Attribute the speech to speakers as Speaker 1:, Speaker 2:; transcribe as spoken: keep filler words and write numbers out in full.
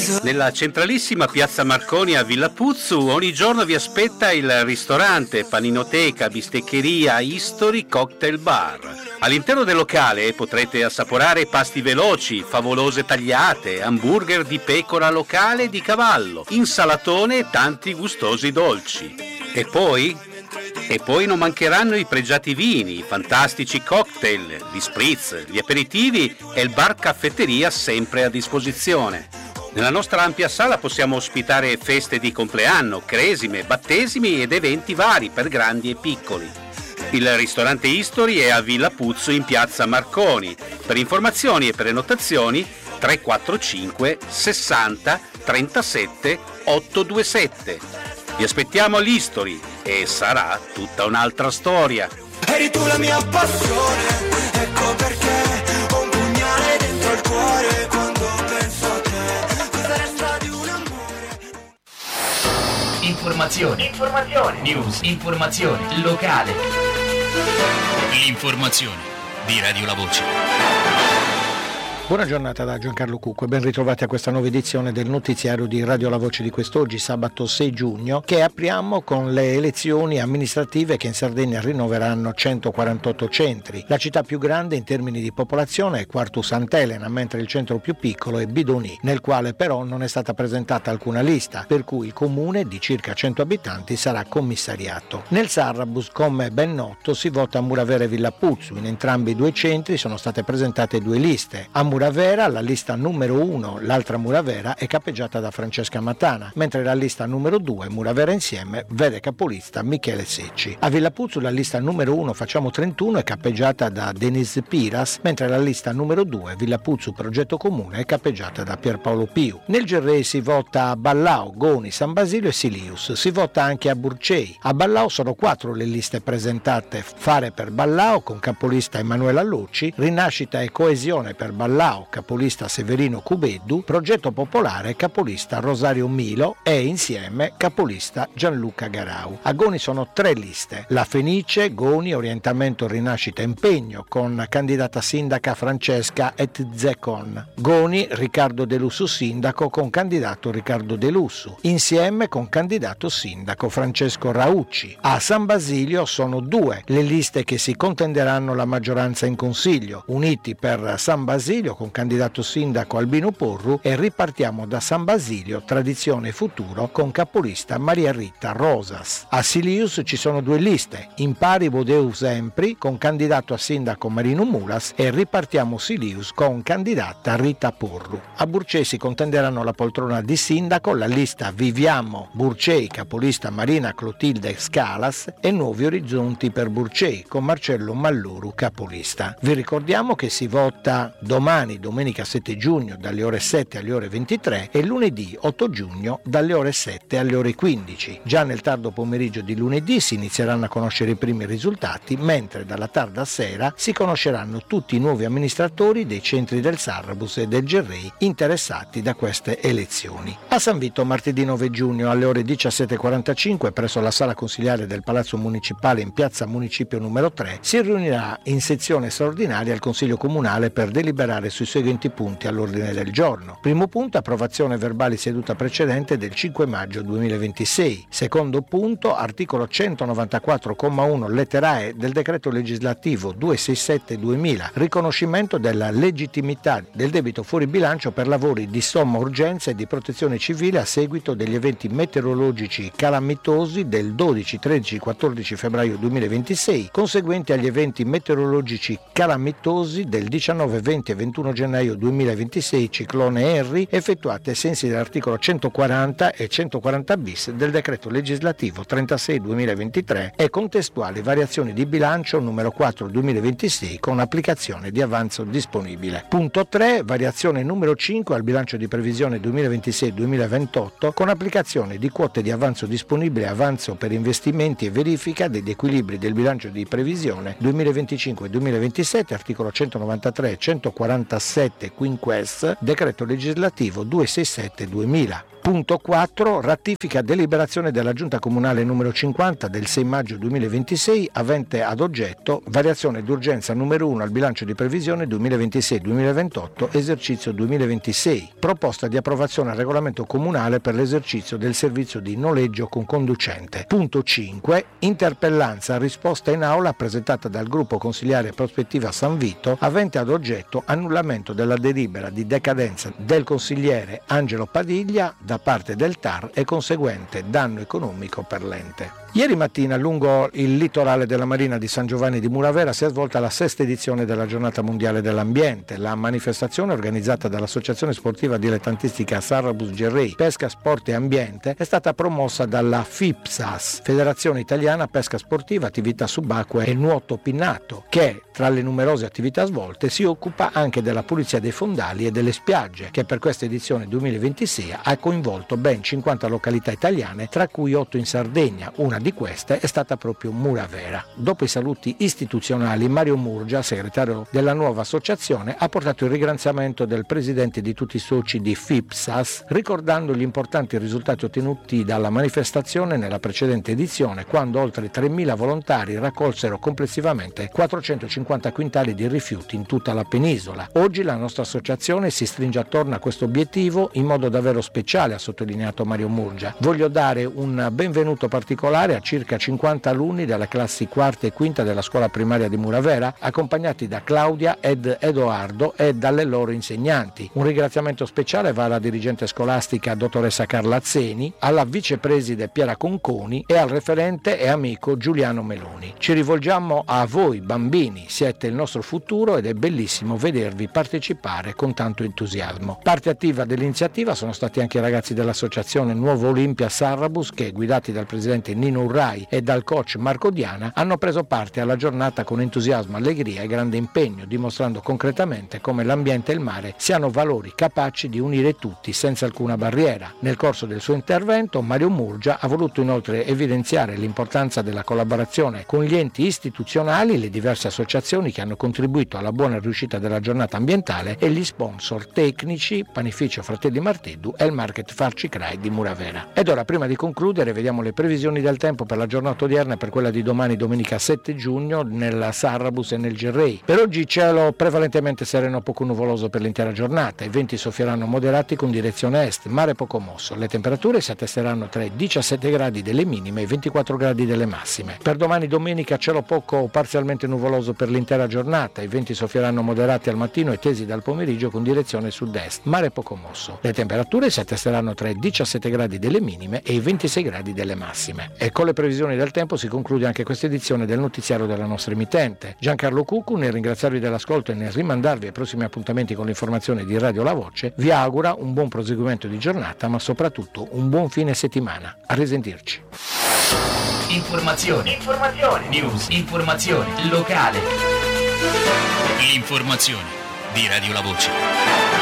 Speaker 1: Nella centralissima piazza Marconi a Villa Puzzu ogni giorno vi aspetta il ristorante, paninoteca, bisteccheria, History Cocktail Bar. All'interno del locale potrete assaporare pasti veloci, favolose tagliate, hamburger di pecora locale e di cavallo, insalatone e tanti gustosi dolci. E poi? E poi non mancheranno i pregiati vini, i fantastici cocktail, gli spritz, gli aperitivi e il bar caffetteria sempre a disposizione. Nella nostra ampia sala possiamo ospitare feste di compleanno, cresime, battesimi ed eventi vari per grandi e piccoli. Il ristorante History è a Villa Puzzu in piazza Marconi. Per informazioni e prenotazioni tre quattro cinque sessanta trentasette ottocentoventisette. Vi aspettiamo all'History e sarà tutta un'altra storia.
Speaker 2: Eri tu la mia passione, ecco perché ho un pugnale dentro il cuore quando penso a te. Cosa resta di un amore?
Speaker 3: Informazioni, informazioni, news, informazioni, locale. L'informazione di Radio La Voce.
Speaker 4: Buona giornata da Giancarlo Cucco e ben ritrovati a questa nuova edizione del notiziario di Radio La Voce di quest'oggi, sabato sei giugno, che apriamo con le elezioni amministrative che in Sardegna rinnoveranno centoquarantotto centri. La città più grande in termini di popolazione è Quartu Sant'Elena, mentre il centro più piccolo è Bidoni, nel quale però non è stata presentata alcuna lista, per cui il comune di circa cento abitanti sarà commissariato. Nel Sarrabus, come ben noto, si vota a Muravera e Villa Puzzu. In entrambi i due centri sono state presentate due liste. A Muravera, la lista numero uno, l'altra Muravera, è capeggiata da Francesca Matana, mentre la lista numero due, Muravera Insieme, vede capolista Michele Secci. A Villa Puzzu la lista numero uno, Facciamo trentuno, è capeggiata da Denise Piras, mentre la lista numero due, Villa Puzzu Progetto Comune, è capeggiata da Pierpaolo Piu. Nel Gerrei si vota a Ballao, Goni, San Basilio e Silius. Si vota anche a Burcei. A Ballao sono quattro le liste presentate: Fare per Ballao con capolista Emanuela Lucci, Rinascita e Coesione per Ballao, capolista Severino Cubeddu, Progetto Popolare, capolista Rosario Milo e Insieme, capolista Gianluca Garau. A Goni sono tre liste: La Fenice, Goni, Orientamento Rinascita Impegno, con candidata sindaca Francesca Etzekon. Goni, Riccardo De Lussu sindaco con candidato Riccardo De Lussu. Insieme con candidato sindaco Francesco Raucci. A San Basilio sono due le liste che si contenderanno la maggioranza in consiglio: Uniti per San Basilio con candidato sindaco Albino Porru e Ripartiamo da San Basilio, Tradizione e Futuro con capolista Maria Rita Rosas. A Silius ci sono due liste: Impari Bodeus Empri con candidato a sindaco Marino Mulas e Ripartiamo Silius con candidata Rita Porru. A Burcei si contenderanno la poltrona di sindaco la lista Viviamo Burcei, capolista Marina Clotilde Scalas, e Nuovi Orizzonti per Burcei con Marcello Malluru capolista. Vi ricordiamo che si vota domani, domenica sette giugno, dalle ore sette alle ore ventitré e lunedì otto giugno dalle ore sette alle ore quindici. Già nel tardo pomeriggio di lunedì si inizieranno a conoscere i primi risultati, mentre dalla tarda sera si conosceranno tutti i nuovi amministratori dei centri del Sarrabus e del Gerrei interessati da queste elezioni. A San Vito martedì nove giugno alle ore diciassette e quarantacinque presso la sala consiliare del Palazzo Municipale in piazza Municipio numero tre si riunirà in sezione straordinaria il Consiglio Comunale per deliberare sui seguenti punti all'ordine del giorno. Primo punto, approvazione verbali seduta precedente del cinque maggio duemilaventisei. Secondo punto, articolo centonovantaquattro comma uno lettera E del decreto legislativo duecentosessantasette duemila, riconoscimento della legittimità del debito fuori bilancio per lavori di somma urgenza e di protezione civile a seguito degli eventi meteorologici calamitosi del dodici, tredici, quattordici febbraio duemilaventisei, conseguenti agli eventi meteorologici calamitosi del diciannove, venti e ventuno gennaio duemilaventisei, ciclone Henry, effettuate ai sensi dell'articolo centoquaranta e centoquaranta bis del decreto legislativo trentasei duemilaventitré e contestuali variazioni di bilancio numero quattro duemilaventisei con applicazione di avanzo disponibile. Punto tre, variazione numero cinque al bilancio di previsione duemilaventisei duemilaventotto con applicazione di quote di avanzo disponibile, avanzo per investimenti e verifica degli equilibri del bilancio di previsione duemilaventicinque duemilaventisette, articolo centonovantatré e centoquarantasette quinques, decreto legislativo duecentosessantasette duemila. Punto quattro. Ratifica deliberazione della Giunta Comunale numero cinquanta del sei maggio duemilaventisei avente ad oggetto variazione d'urgenza numero uno al bilancio di previsione duemilaventisei duemilaventotto esercizio duemilaventisei. Proposta di approvazione al regolamento comunale per l'esercizio del servizio di noleggio con conducente. Punto cinque. Interpellanza a risposta in aula presentata dal gruppo consigliare Prospettiva San Vito avente ad oggetto annullamento della delibera di decadenza del consigliere Angelo Padiglia da parte del T A R e conseguente danno economico per l'ente. Ieri mattina lungo il litorale della Marina di San Giovanni di Muravera si è svolta la sesta edizione della Giornata Mondiale dell'Ambiente. La manifestazione organizzata dall'Associazione Sportiva Dilettantistica Sarrabus Gerrei Pesca Sport e Ambiente è stata promossa dalla FIPSAS, Federazione Italiana Pesca Sportiva, Attività Subacquee e Nuoto Pinnato, che tra le numerose attività svolte si occupa anche della pulizia dei fondali e delle spiagge, che per questa edizione duemilaventisei ha coinvolto ben cinquanta località italiane, tra cui otto in Sardegna. Una di queste è stata proprio Muravera. Dopo i saluti istituzionali, Mario Murgia, segretario della nuova associazione, ha portato il ringraziamento del presidente di tutti i soci di FIPSAS, ricordando gli importanti risultati ottenuti dalla manifestazione nella precedente edizione, quando oltre tremila volontari raccolsero complessivamente quattrocentocinquanta quintali di rifiuti in tutta la penisola. Oggi la nostra associazione si stringe attorno a questo obiettivo in modo davvero speciale, ha sottolineato Mario Murgia. Voglio dare un benvenuto particolare a circa cinquanta alunni delle classi quarta e quinta della scuola primaria di Muravera, accompagnati da Claudia ed Edoardo e dalle loro insegnanti. Un ringraziamento speciale va alla dirigente scolastica dottoressa Carla Azzeni, alla vicepreside Piera Conconi e al referente e amico Giuliano Meloni. Ci rivolgiamo a voi bambini, siete il nostro futuro ed è bellissimo vedervi partecipare con tanto entusiasmo. Parte attiva dell'iniziativa sono stati anche i ragazzi dell'associazione Nuovo Olimpia Sarrabus che, guidati dal presidente Nino Urrai e dal coach Marco Diana, hanno preso parte alla giornata con entusiasmo, allegria e grande impegno, dimostrando concretamente come l'ambiente e il mare siano valori capaci di unire tutti senza alcuna barriera. Nel corso del suo intervento Mario Murgia ha voluto inoltre evidenziare l'importanza della collaborazione con gli enti istituzionali, le diverse associazioni che hanno contribuito alla buona riuscita della giornata ambientale e gli sponsor tecnici Panificio Fratelli Marteddu e il Market Farcicrai di Muravera. Ed ora, prima di concludere, vediamo le previsioni del tempo per la giornata odierna e per quella di domani, domenica sette giugno, nel Sarrabus e nel Gerrei. Per oggi cielo prevalentemente sereno, poco nuvoloso per l'intera giornata. I venti soffieranno moderati con direzione est, mare poco mosso. Le temperature si attesteranno tra i diciassette gradi delle minime e i ventiquattro gradi delle massime. Per domani domenica cielo poco o parzialmente nuvoloso per l'intera giornata. I venti soffieranno moderati al mattino e tesi dal pomeriggio con direzione sud-est, mare poco mosso. Le temperature si attesteranno tra i diciassette gradi delle minime e i ventisei gradi delle massime. E con le previsioni del tempo si conclude anche questa edizione del notiziario della nostra emittente. Giancarlo Cuccu, nel ringraziarvi dell'ascolto e nel rimandarvi ai prossimi appuntamenti con l'informazione di Radio La Voce, vi augura un buon proseguimento di giornata, ma soprattutto un buon fine settimana. A risentirci.
Speaker 3: Informazioni, informazioni, news, informazioni, locale.
Speaker 5: L'informazione di Radio La Voce.